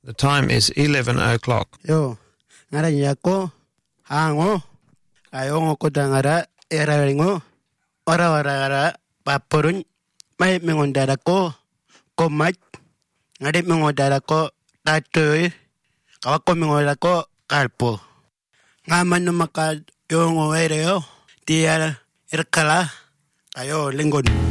The time is 11 o'clock. Yo, ngara yako, hango, ayongo ko dangara, eraringo, ora paporun, may mengondara ko mat, ngari mengondara ko tatoy, kawako mengondara ko kalpo. Ngaman no maka yongo ereo, tiara erkala, ayo linggon.